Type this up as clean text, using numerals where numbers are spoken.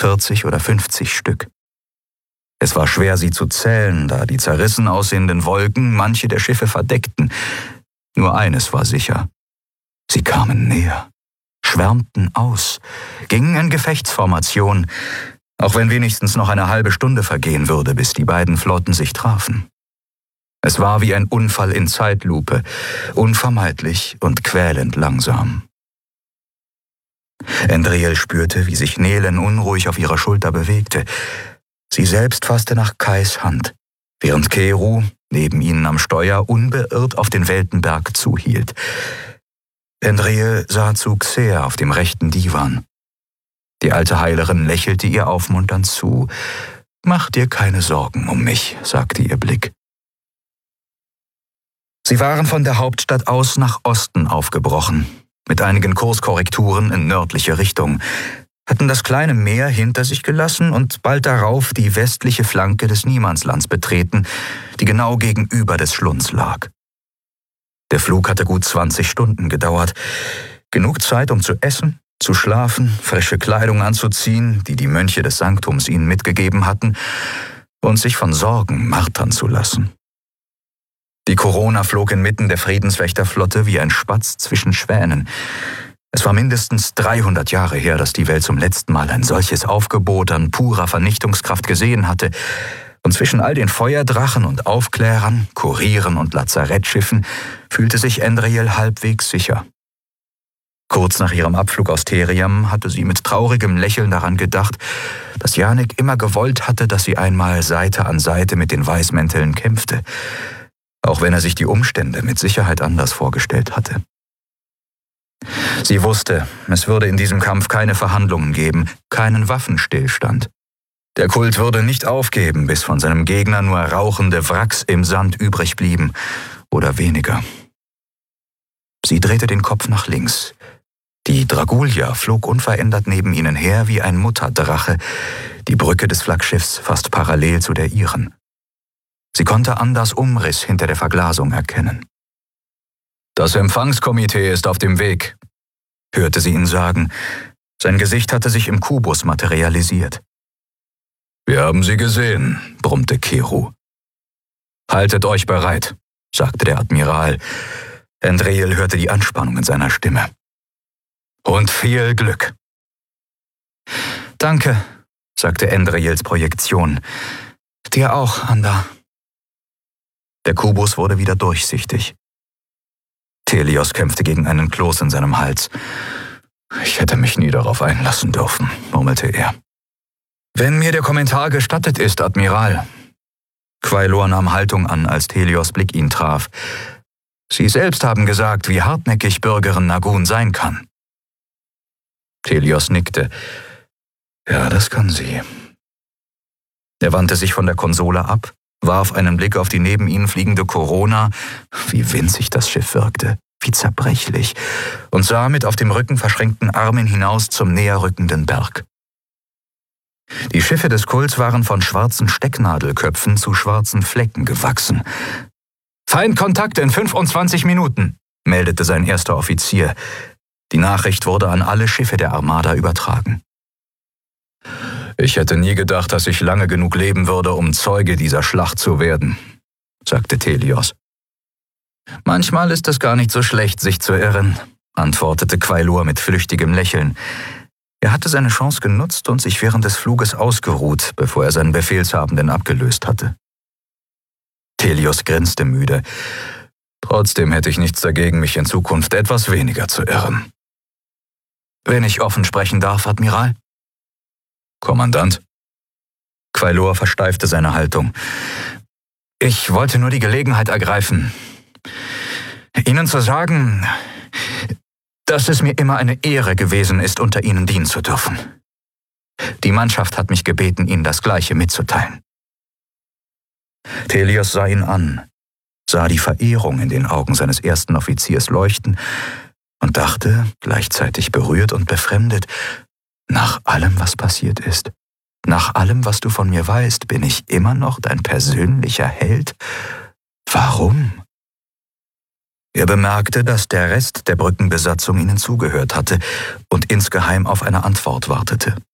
40 oder 50 Stück. Es war schwer, sie zu zählen, da die zerrissen aussehenden Wolken manche der Schiffe verdeckten. Nur eines war sicher: sie kamen näher, schwärmten aus, gingen in Gefechtsformation, auch wenn wenigstens noch eine halbe Stunde vergehen würde, bis die beiden Flotten sich trafen. Es war wie ein Unfall in Zeitlupe, unvermeidlich und quälend langsam. Endriel spürte, wie sich Nelen unruhig auf ihrer Schulter bewegte. Sie selbst fasste nach Kais Hand, während Keru neben ihnen am Steuer unbeirrt auf den Weltenberg zuhielt. Endriel sah zu Xer auf dem rechten Divan. Die alte Heilerin lächelte ihr aufmunternd zu. »Mach dir keine Sorgen um mich«, sagte ihr Blick. Sie waren von der Hauptstadt aus nach Osten aufgebrochen, mit einigen Kurskorrekturen in nördliche Richtung, hatten das kleine Meer hinter sich gelassen und bald darauf die westliche Flanke des Niemandslands betreten, die genau gegenüber des Schlunds lag. Der Flug hatte gut 20 Stunden gedauert, genug Zeit, um zu essen, zu schlafen, frische Kleidung anzuziehen, die die Mönche des Sanktums ihnen mitgegeben hatten, und sich von Sorgen martern zu lassen. Die Corona flog inmitten der Friedenswächterflotte wie ein Spatz zwischen Schwänen. Es war mindestens 300 Jahre her, dass die Welt zum letzten Mal ein solches Aufgebot an purer Vernichtungskraft gesehen hatte, und zwischen all den Feuerdrachen und Aufklärern, Kurieren und Lazarettschiffen fühlte sich Endriel halbwegs sicher. Kurz nach ihrem Abflug aus Theriam hatte sie mit traurigem Lächeln daran gedacht, dass Janek immer gewollt hatte, dass sie einmal Seite an Seite mit den Weißmänteln kämpfte, auch wenn er sich die Umstände mit Sicherheit anders vorgestellt hatte. Sie wusste, es würde in diesem Kampf keine Verhandlungen geben, keinen Waffenstillstand. Der Kult würde nicht aufgeben, bis von seinem Gegner nur rauchende Wracks im Sand übrig blieben, oder weniger. Sie drehte den Kopf nach links. Die Dragulia flog unverändert neben ihnen her wie ein Mutterdrache, die Brücke des Flaggschiffs fast parallel zu der ihren. Sie konnte Anders Umriss hinter der Verglasung erkennen. »Das Empfangskomitee ist auf dem Weg«, hörte sie ihn sagen. Sein Gesicht hatte sich im Kubus materialisiert. »Wir haben sie gesehen«, brummte Keru. »Haltet euch bereit«, sagte der Admiral. Endriel hörte die Anspannung in seiner Stimme. »Und viel Glück.« »Danke«, sagte Endriels Projektion. »Dir auch, Anda.« Der Kubus wurde wieder durchsichtig. Telios kämpfte gegen einen Kloß in seinem Hals. »Ich hätte mich nie darauf einlassen dürfen«, murmelte er. »Wenn mir der Kommentar gestattet ist, Admiral.« Quailor nahm Haltung an, als Telios Blick ihn traf. »Sie selbst haben gesagt, wie hartnäckig Bürgerin Nagun sein kann.« Telios nickte. »Ja, das kann sie.« Er wandte sich von der Konsole ab, warf einen Blick auf die neben ihnen fliegende Corona, wie winzig das Schiff wirkte, wie zerbrechlich, und sah mit auf dem Rücken verschränkten Armen hinaus zum näher rückenden Berg. Die Schiffe des Kults waren von schwarzen Stecknadelköpfen zu schwarzen Flecken gewachsen. »Feindkontakt in 25 Minuten«, meldete sein erster Offizier. Die Nachricht wurde an alle Schiffe der Armada übertragen. »Ich hätte nie gedacht, dass ich lange genug leben würde, um Zeuge dieser Schlacht zu werden«, sagte Telios. »Manchmal ist es gar nicht so schlecht, sich zu irren«, antwortete Quailor mit flüchtigem Lächeln. Er hatte seine Chance genutzt und sich während des Fluges ausgeruht, bevor er seinen Befehlshabenden abgelöst hatte. Telios grinste müde. »Trotzdem hätte ich nichts dagegen, mich in Zukunft etwas weniger zu irren.« »Wenn ich offen sprechen darf, Admiral?« »Kommandant?« Quailor versteifte seine Haltung. »Ich wollte nur die Gelegenheit ergreifen, Ihnen zu sagen, dass es mir immer eine Ehre gewesen ist, unter Ihnen dienen zu dürfen. Die Mannschaft hat mich gebeten, Ihnen das Gleiche mitzuteilen.« Telios sah ihn an, sah die Verehrung in den Augen seines ersten Offiziers leuchten und dachte, gleichzeitig berührt und befremdet, nach allem, was passiert ist, nach allem, was du von mir weißt, bin ich immer noch dein persönlicher Held? Warum? Er bemerkte, dass der Rest der Brückenbesatzung ihnen zugehört hatte und insgeheim auf eine Antwort wartete.